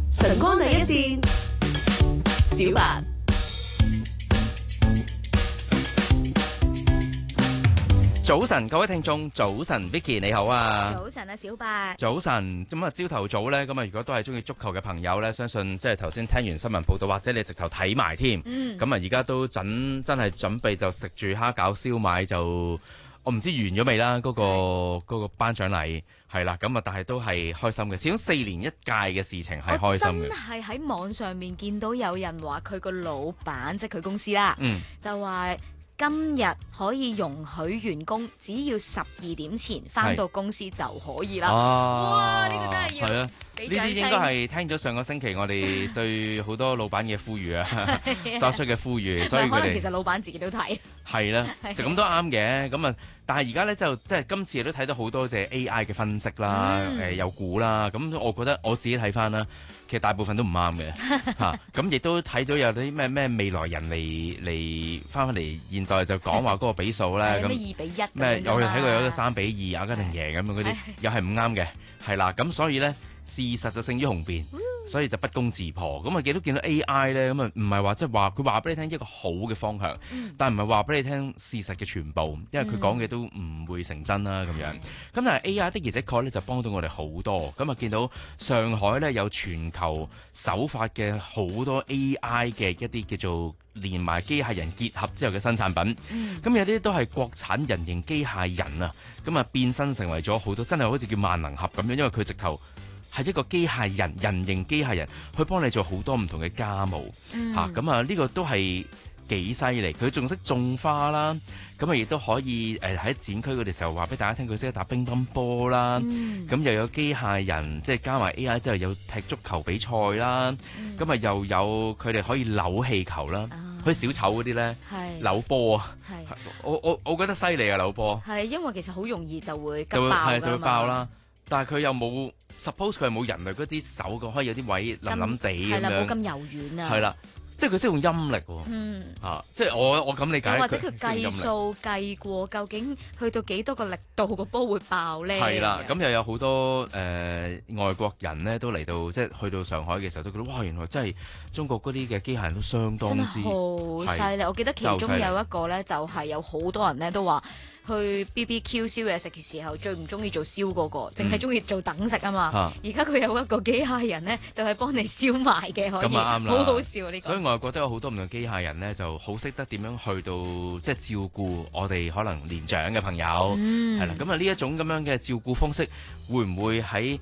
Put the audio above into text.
晨光第一線，小白。 早晨，各位聽眾，早晨 Vicky 你好啊！ 早晨啊，小白。 早晨，咁啊朝頭早呢，咁啊如果都係中意足球嘅朋友呢，相信即係頭先聽完新聞報道，或者你直頭睇埋添，咁啊而家都真係準備就食住蝦餃燒賣就。我唔知完咗未啦，嗰個頒獎禮係啦，咁啊，但係都係開心嘅。始終4年一屆嘅事情係開心嘅。 我真係喺網上面見到有人話佢個老闆，即係佢公司啦，就話今日可以容許員工只要12點前翻到公司就可以啦。哇！呢個真係要呢啲應該係聽咗上個星期我哋對好多老闆嘅呼籲啊，作出嘅呼籲，所以佢哋其實老闆自己都睇係啦，咁都啱嘅。咁啊，但係而家咧就即係今次亦都睇到好多隻 AI 嘅分析啦，有估啦。咁我覺得我自己睇翻啦，其實大部分都唔啱嘅嚇。咁亦都睇到有啲咩未來人嚟翻嚟現代就講話嗰個比數咧，咁咩2比1 咩？我哋睇過有啲3比2阿根廷贏咁樣嗰啲，又係唔啱嘅，係啦。咁所以咧。事實就勝於雄辯，所以就不攻自破。咁啊，見到 AI 咧，咁啊唔係話即係話佢話俾你聽一個好嘅方向，但係唔係話俾你聽事實嘅全部，因為佢講嘅都唔會成真啦咁樣。咁但係 AI 的而且確咧就幫到我哋好多。咁啊見到上海咧有全球首發嘅好多 AI 嘅一啲叫做連埋機械人結合之後嘅新產品。咁有啲都係國產人形機械人啊，咁啊變身成為咗好多真係好似叫萬能俠咁樣，因為佢直頭。係一個機械人，人形機械人去幫你做好多唔同嘅家務嚇，咁啊呢個都係幾犀利。佢仲識種花啦，咁啊亦都可以喺展區嗰啲時候話俾大家聽，佢識得打乒乓波啦，咁又有機械人，即係加埋 AI 之後有踢足球比賽啦，咁啊又有佢哋可以扭氣球啦，好似小丑嗰啲咧扭波啊，我覺得犀利啊扭波， 係因為其實好容易就會就會爆啦，但係佢又冇。Suppose 佢係冇人類嗰啲手嘅，可以有啲位冧冧地咁樣，係啦， 冇咁柔軟啊。 係啦，即係佢識用陰力喎。即係我咁理解。 或者佢計數計過，究竟去到幾多個力度個波會爆咧？ 係啦，咁又有好多外國人咧都嚟到，即係去到上海嘅時候都覺得哇，原來真係中國嗰啲嘅機械人都相當之好犀利。我記得其中有一個咧，就係有好多人咧都話。去 BBQ 燒嘢食嘅時候，最唔中意做燒嗰個，淨係中意做等食啊嘛。而家佢有一個機械人咧，就係幫你燒埋嘅，可以，好好笑呢個。 所以外國都有好多唔同機械人咧，就好識得點樣去到即係照顧我哋可能年長嘅朋友，係啦。咁啊呢一種咁樣嘅照顧方式，會唔會喺